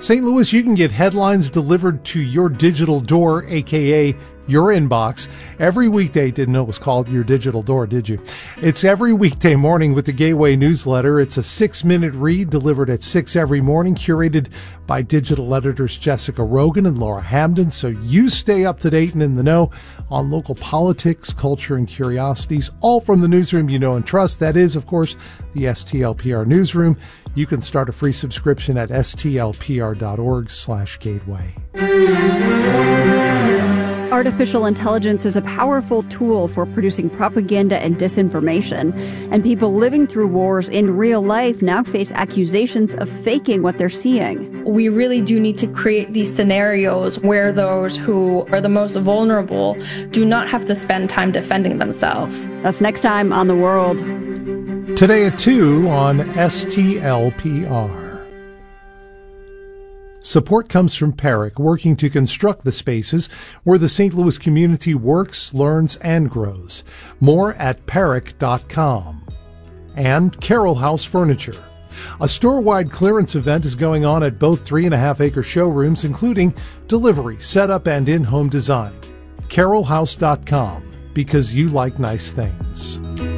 St. Louis, you can get headlines delivered to your digital door, a.k.a. your inbox, every weekday. Didn't know it was called your digital door, did you? It's every weekday morning with the Gateway newsletter. It's a 6-minute read delivered at 6 every morning, curated by digital editors Jessica Rogan and Laura Hamden, so you stay up to date and in the know on local politics, culture, and curiosities, all from the newsroom you know and trust. That is, of course, the STLPR newsroom. You can start a free subscription at stlpr.org/gateway. Artificial intelligence is a powerful tool for producing propaganda and disinformation, and people living through wars in real life now face accusations of faking what they're seeing. We really do need to create these scenarios where those who are the most vulnerable do not have to spend time defending themselves. That's next time on The World. Today at 2 on STLPR. Support comes from PERIC, working to construct the spaces where the St. Louis community works, learns, and grows. More at PERIC.com. And Carroll House Furniture. A store-wide clearance event is going on at both 3.5-acre showrooms, including delivery, setup, and in-home design. CarrollHouse.com, because you like nice things.